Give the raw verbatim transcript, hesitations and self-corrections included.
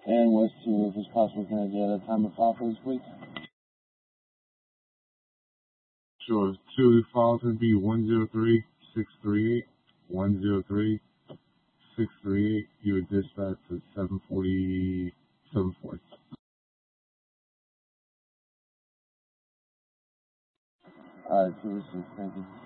And what's to, if it's possible, can I get a time of file for this, please? Sure. Two files would be one zero three six three eight one zero three six three eight. You would dispatch at seven forty seven forty. Alright, two six, thank you.